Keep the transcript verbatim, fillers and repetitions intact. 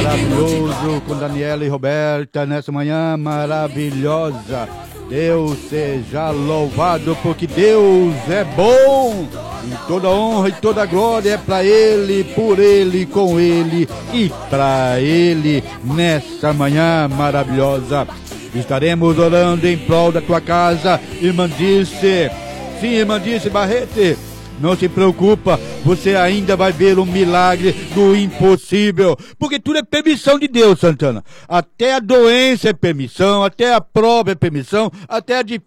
maravilhoso com Daniela e Roberta nessa manhã maravilhosa. Deus seja louvado, porque Deus é bom. E toda honra e toda glória é para Ele, por Ele, com Ele e para Ele nessa manhã maravilhosa. Estaremos orando em prol da tua casa, irmã Dirce. Sim, irmã Dirce Barrete, não se preocupa, você ainda vai ver um milagre do impossível, porque tudo é permissão de Deus, Santana. Até a doença é permissão, até a prova é permissão, até a